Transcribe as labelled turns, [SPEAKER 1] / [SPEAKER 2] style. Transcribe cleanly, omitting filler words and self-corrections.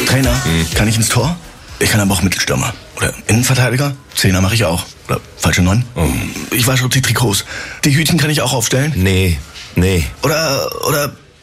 [SPEAKER 1] Trainer, kann ich ins Tor? Ich kann aber auch Mittelstürmer. Oder Innenverteidiger? Zehner mache ich auch. Oder falsche 9? Ich wasche auch die Trikots. Die Hütchen kann ich auch aufstellen?
[SPEAKER 2] Nee.
[SPEAKER 1] Oder